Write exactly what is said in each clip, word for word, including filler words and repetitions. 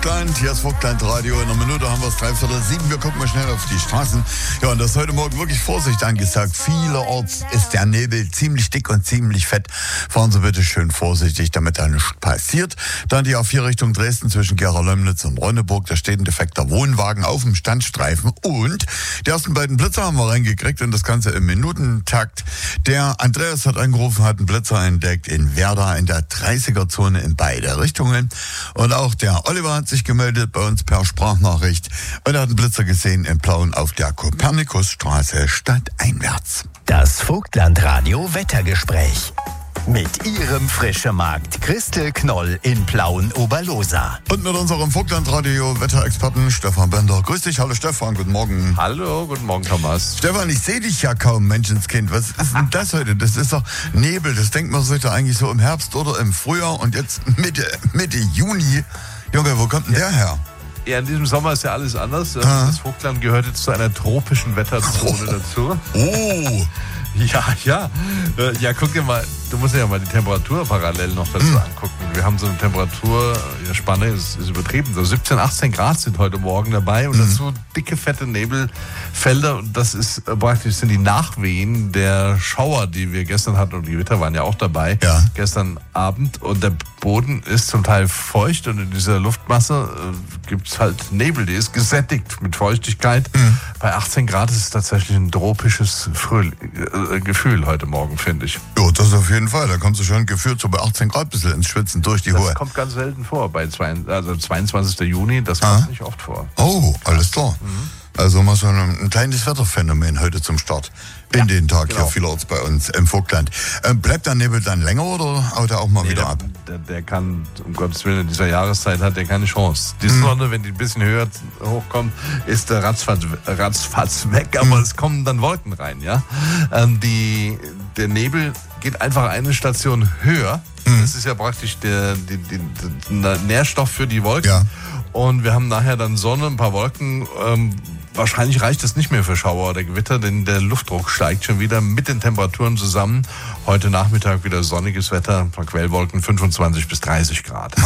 Vogtland, hier ist Vogtland Radio. In einer Minute haben wir es dreiviertel sieben. Wir gucken mal schnell auf die Straßen. Ja, und das ist heute Morgen wirklich Vorsicht angesagt. Vielerorts ist der Nebel ziemlich dick und ziemlich fett. Fahren Sie bitte schön vorsichtig, damit da nichts passiert. Dann die A vier Richtung Dresden zwischen Gera-Lömnitz und Ronneburg. Da steht ein defekter Wohnwagen auf dem Standstreifen. Und die ersten beiden Blitzer haben wir reingekriegt und das Ganze im Minutentakt. Der Andreas hat angerufen, hat einen Blitzer entdeckt in Werder in der dreißiger-Zone in beide Richtungen. Und auch der Oliver hat sich gemeldet bei uns per Sprachnachricht und er hat einen Blitzer gesehen in Plauen auf der Kopernikusstraße stadteinwärts. Das Vogtland-Radio Wettergespräch. Mit Ihrem Frischemarkt Christel Knoll in Plauen-Oberlosa. Und mit unserem Vogtland-Radio-Wetterexperten Stefan Bender. Grüß dich, hallo Stefan, guten Morgen. Hallo, guten Morgen Thomas. Stefan, ich sehe dich ja kaum, Menschenskind. Was ist denn das heute? Das ist doch Nebel, das denkt man sich doch eigentlich so im Herbst oder im Frühjahr und jetzt Mitte, Mitte Juni. Junge, wo kommt denn der her? Ja, in diesem Sommer ist ja alles anders. Ah. Das Vogtland gehört jetzt zu einer tropischen Wetterzone oh. dazu. Oh! Ja, ja. Ja, guck dir mal, du musst ja mal die Temperatur parallel noch dazu mm. angucken. Wir haben so eine Temperaturspanne, ist, ist übertrieben. So siebzehn, achtzehn Grad sind heute Morgen dabei und mm. dazu dicke, fette Nebelfelder. Und das ist praktisch, sind die Nachwehen der Schauer, die wir gestern hatten. Und die Gewitter waren ja auch dabei, ja. gestern Abend. Und der Boden ist zum Teil feucht und in dieser Luftmasse äh, gibt es halt Nebel, die ist gesättigt mit Feuchtigkeit. Mm. Bei achtzehn Grad ist es tatsächlich ein tropisches Frühling. Äh, Gefühl heute Morgen, finde ich. Ja, das auf jeden Fall. Da kommst du schon gefühlt so bei achtzehn Grad ein bisschen ins Schwitzen durch die das Hohe. Das kommt ganz selten vor. Bei zwei, also zweiundzwanzigsten Juni, das kommt ah. nicht oft vor. Oh, alles klar. Mhm. Also mal so ein, ein kleines Wetterphänomen heute zum Start in ja, den Tag genau. hier vielerorts bei uns im Vogtland. Ähm, bleibt der Nebel dann länger oder haut er auch mal nee, wieder der, ab? Der, der kann, um Gottes Willen, in dieser Jahreszeit hat der keine Chance. Die mhm. Sonne, wenn die ein bisschen höher hochkommt, ist der ratzfatz, ratzfatz weg, aber mhm. es kommen dann Wolken rein, ja. Ähm, die, der Nebel geht einfach eine Station höher. Mhm. Das ist ja praktisch der, die, die, der Nährstoff für die Wolken. Ja. Und wir haben nachher dann Sonne, ein paar Wolken. Ähm, wahrscheinlich reicht das nicht mehr für Schauer oder Gewitter, denn der Luftdruck steigt schon wieder mit den Temperaturen zusammen. Heute Nachmittag wieder sonniges Wetter, ein paar Quellwolken, fünfundzwanzig bis dreißig Grad.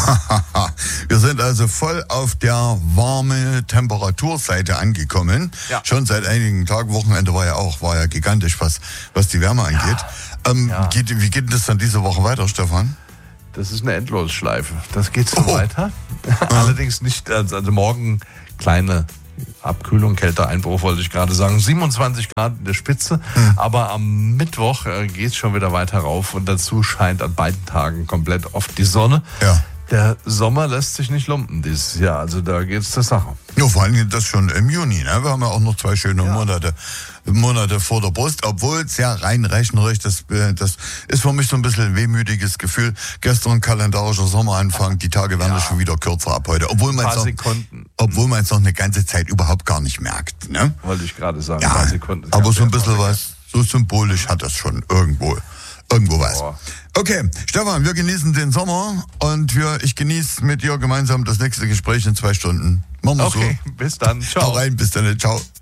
Wir sind also voll auf der warme Temperaturseite angekommen. Ja. Schon seit einigen Tagen, Wochenende war ja auch, war ja gigantisch, was, was die Wärme angeht. Ja. Ähm, ja. geht, wie geht denn das dann diese Woche weiter, Stefan? Das ist eine Endlosschleife. Das geht so oh. weiter. Allerdings nicht, also morgen kleine Abkühlung, Kälteeinbruch wollte ich gerade sagen. siebenundzwanzig Grad in der Spitze, hm. aber am Mittwoch äh, geht es schon wieder weiter rauf und dazu scheint an beiden Tagen komplett oft die Sonne. Ja. Der Sommer lässt sich nicht lumpen dieses Jahr, also da geht's zur Sache. Ja, vor allem das schon im Juni, ne? Wir haben ja auch noch zwei schöne ja. Monate, Monate vor der Brust, obwohl es ja rein rechnerisch, das, das ist für mich so ein bisschen ein wehmütiges Gefühl. Gestern kalendarischer Sommeranfang, die Tage werden ja schon wieder kürzer ab heute, obwohl man es noch, obwohl man es noch eine ganze Zeit überhaupt gar nicht merkt, ne? Wollte ich gerade sagen, ja, ein paar Sekunden. Aber so ein bisschen was, so symbolisch hat das schon irgendwo. Irgendwo was. Oh. Okay, Stefan, wir genießen den Sommer und wir, ich genieße mit dir gemeinsam das nächste Gespräch in zwei Stunden. Machen wir okay, so. Bis dann. Ciao. Hau rein, bis dann. Ciao.